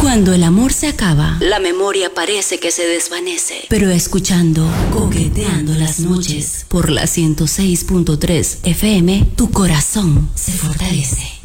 Cuando el amor se acaba, la memoria parece que se desvanece. Pero escuchando Coqueteando las Noches por la 106.3 FM, tu corazón se fortalece.